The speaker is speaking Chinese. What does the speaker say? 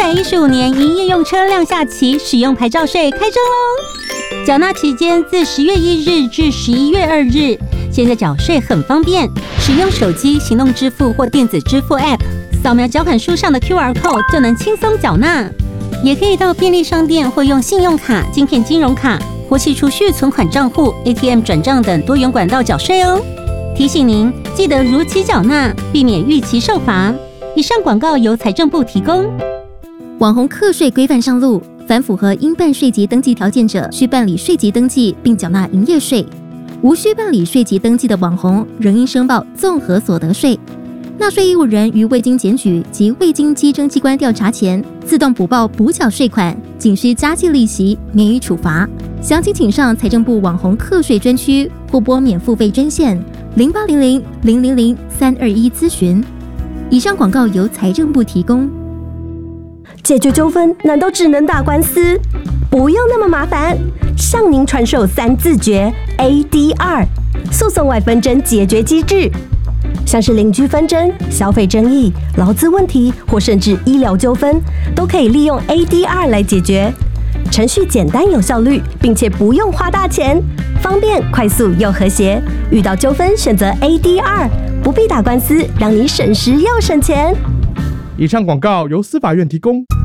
115年营业用车辆下期使用牌照税开征喽！缴纳期间自10月1日至11月2日。现在缴税很方便，使用手机行动支付或电子支付 App， 扫描缴款书上的 QR Code 就能轻松缴纳。也可以到便利商店或用信用卡、晶片金融卡、活期储蓄存款账户、ATM 转账等多元管道缴税哦。提醒您，记得如期缴纳，避免逾期受罚。以上广告由财政部提供。 网红课税规范上路，凡符合应办税籍登记条件者，需办理税籍登记并缴纳营业税。无需办理税籍登记的网红，仍应申报综合所得税。纳税义务人于未经检举及未经稽征机关调查前，自动补报补缴税款，仅需加计利息，免予处罚。详情请上财政部网红课税专区或拨免付费专线0800-000-321咨询。以上广告由财政部提供。 解决纠纷难道只能打官司？不用那么麻烦，向您传授3字诀 ADR 诉讼外纷争解决机制。像是邻居纷争、消费争议、劳资问题或甚至医疗纠纷，都可以利用 ADR 来解决。程序简单有效率，并且不用花大钱，方便、快速又和谐。遇到纠纷选择 ADR， 不必打官司，让你省时又省钱。 以上广告由司法院提供。